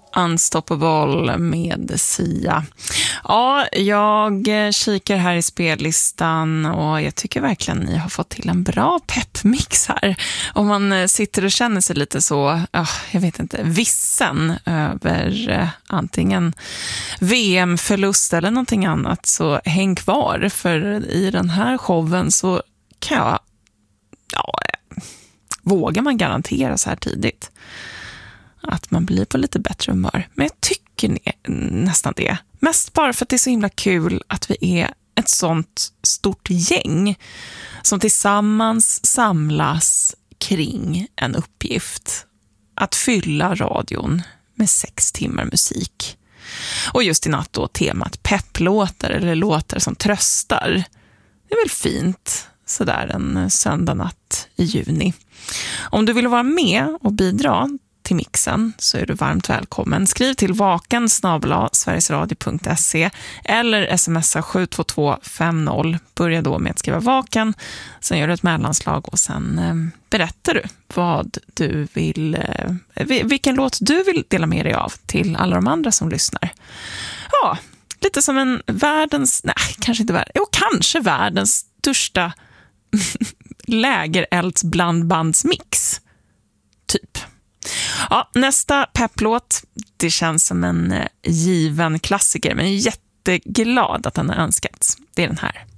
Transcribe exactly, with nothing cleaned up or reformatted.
Unstoppable med Sia. Ja, jag kikar här i spellistan och jag tycker verkligen ni har fått till en bra peppmix här. Om man sitter och känner sig lite så, jag vet inte, vissen över antingen V M-förlust eller någonting annat, så häng kvar, för i den här showen så kan jag, ja, vågar man garantera så här tidigt att man blir på lite bättre humör. Men jag tycker ne- nästan det. Mest bara för att det är så himla kul att vi är ett sånt stort gäng som tillsammans samlas kring en uppgift. Att fylla radion med sex timmar musik. Och just i natt då temat pepplåtar eller låtar som tröstar. Det är väl fint sådär en söndag natt i juni. Om du vill vara med och bidra till mixen så är du varmt välkommen. Skriv till vaken snabel-a sverigesradio punkt se eller smsa sju två två fem noll. Börja då med att skriva vaken, sen gör du ett mellanslag och sen eh, berättar du vad du vill, eh, vilken låt du vill dela med dig av till alla de andra som lyssnar. Ja, lite som en världens, nej kanske inte världens, jo kanske världens största lägereldsblandbandsmix typ. Ja, nästa pepplåt, det känns som en given klassiker, men jag är jätteglad att den har önskats. Det är den här.